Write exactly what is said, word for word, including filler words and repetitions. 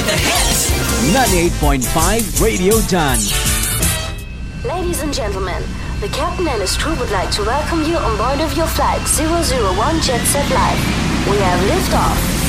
the hits. ninety-eight point five Radio Done. Ladies and gentlemen, the captain and his crew would like to welcome you on board of your flight zero zero one Jet Set Live. We have liftoff.